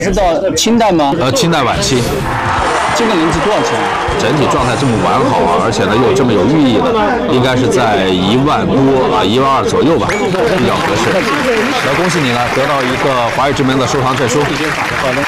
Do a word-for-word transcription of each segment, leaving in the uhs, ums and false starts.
是到清代吗？ 呃，清代晚期。 这个能值多少钱？ 整体状态这么完好啊，而且呢又这么有寓意的，应该是在一万多啊，一万二左右吧，比较合适。那恭喜你了，得到一个华宇之门的收藏证书。好的。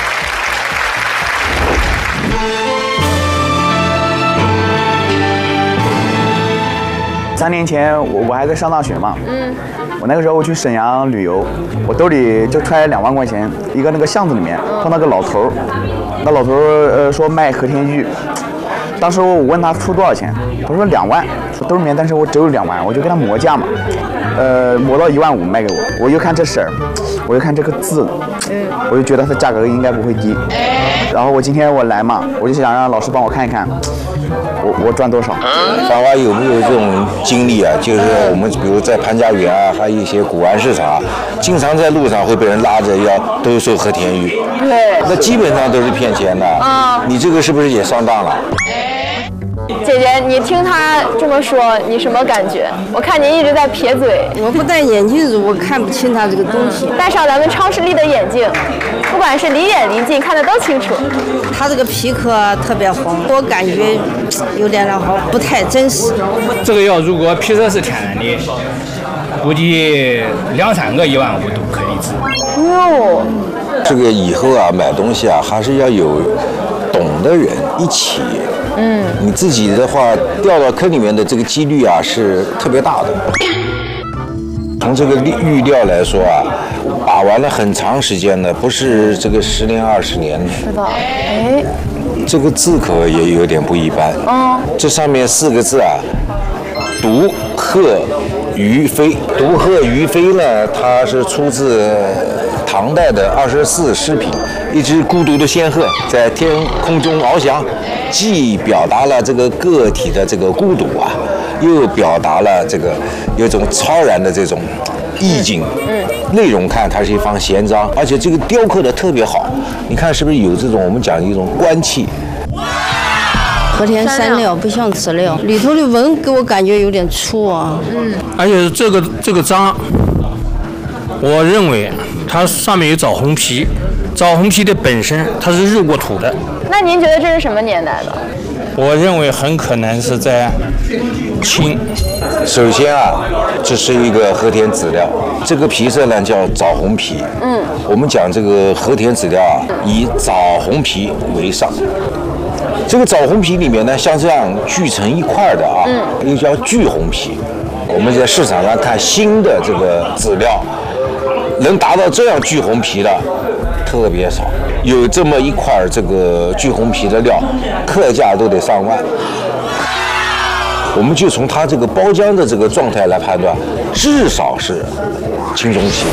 三年前我我还在上大学嘛，嗯，我那个时候我去沈阳旅游，我兜里就揣两万块钱，一个那个巷子里面碰到个老头儿，那老头儿呃说卖和田玉，当时我问他出多少钱，他说两万，说兜里面但是我只有两万，我就跟他磨价嘛，呃磨到一万五卖给我，我又看这色儿，我又看这个字，我就觉得它价格应该不会低，然后我今天我来嘛，我就想让老师帮我看一看。我我赚多少？ 法华有没有这种经历啊？就是我们比如在潘家园啊，还有一些古玩市场，经常在路上会被人拉着要兜售和田玉。 对， 那基本上都是骗钱的。啊、嗯，你这个是不是也上当了？ 姐姐，你听他这么说，你什么感觉？我看您一直在撇嘴。 我不戴眼镜子，我看不清他这个东西。 戴上咱们超视力的眼镜，不管是离远离近，看得都清楚。 他这个皮壳特别黄，我感觉有点然后不太真实。 这个要如果皮色是天然的，估计两三个一万五都可以值。 哟， 这个以后啊，买东西啊，还是要有懂的人一起。嗯，你自己的话掉到坑里面的这个几率啊是特别大的。从这个玉料来说啊，把玩了很长时间的，不是这个十年二十年的。 是的，哎， 这个字口也有点不一般。嗯，这上面四个字啊，独鹤于飞。独鹤于飞呢，它是出自唐代的二十四诗品。一只孤独的仙鹤在天空中翱翔，既表达了这个个体的这个孤独啊，又表达了这个有种超然的这种意境。嗯，内容看它是一方闲章，而且这个雕刻的特别好，你看是不是有这种我们讲一种官气？ 和田三料不像瓷料，里头的纹给我感觉有点粗啊。 嗯，而且这个这个章，我认为它上面有枣红皮。枣红皮的本身它是入过土的。 那您觉得这是什么年代的？ 我认为很可能是在清。 首先啊，这是一个和田籽料，这个皮色呢叫枣红皮。嗯，我们讲这个和田籽料啊，以枣红皮为上。这个枣红皮里面呢，像这样聚成一块的啊，嗯，又叫聚红皮。我们在市场上看新的这个籽料，能达到这样聚红皮的特别少，有这么一块这个聚红皮的料，克价都得上万。我们就从它这个包浆的这个状态来判断，至少是清中期。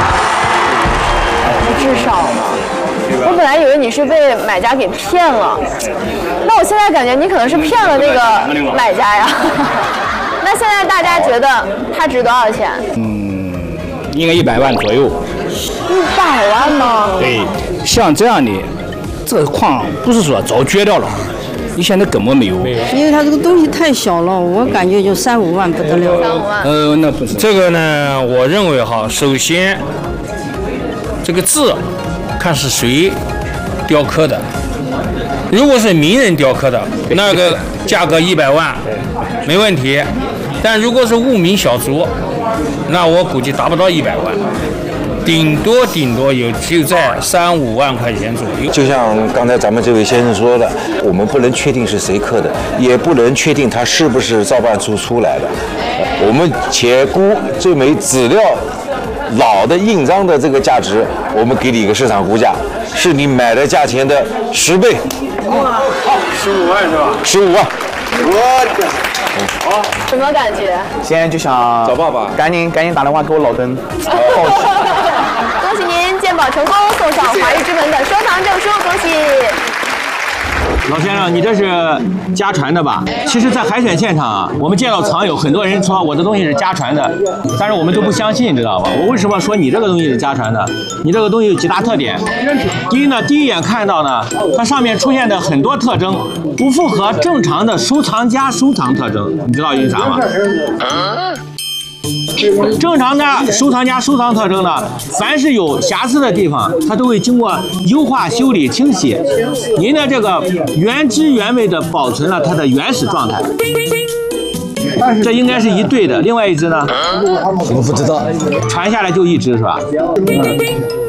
至少呢？我本来以为你是被买家给骗了，那我现在感觉你可能是骗了那个买家呀。那现在大家觉得它值多少钱？ 嗯，应该一百万左右。 一百万吗？ 对，像这样的这个矿不是说早掘掉了，你现在根本没有。 因为它这个东西太小了，我感觉就三五万不得了。 三五万。 呃，那不是这个呢，我认为哈，首先这个字看是谁雕刻的，如果是名人雕刻的，那个价格一百万没问题。但如果是无名小卒，那我估计达不到一百万。顶多顶多有就在三五万块钱左右。 就像刚才咱们这位先生说的，我们不能确定是谁刻的，也不能确定它是不是造办处出来的。我们且估这枚籽料老的印章的这个价值，我们给你一个市场估价，是你买的价钱的十倍。 哇，十五万是吧？ 十五万。 我天！ 哦，什么感觉？ 现在就想找爸爸， 赶紧赶紧打电话给我老登。好奇。 恭喜您鉴宝成功，送上华宇之门的收藏证书，恭喜！ 老先生，你这是家传的吧？其实，在海选现场啊，我们见到藏友，很多人说我的东西是家传的，但是我们都不相信，知道吧？我为什么说你这个东西是家传的？你这个东西有几大特点。第一呢，第一眼看到呢，它上面出现的很多特征不符合正常的收藏家收藏特征，你知道因啥吗？ 正常的收藏家收藏特征呢，凡是有瑕疵的地方，它都会经过优化、修理、清洗。您的这个原汁原味的保存了它的原始状态。这应该是一对的，另外一只呢？ 我不知道， 传下来就一只是吧？嗯